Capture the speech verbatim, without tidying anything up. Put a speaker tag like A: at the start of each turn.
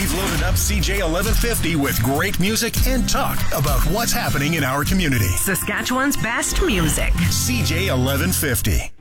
A: We've loaded up C J eleven fifty with great music and talk about what's happening in our community.
B: Saskatchewan's best music.
A: C J eleven fifty.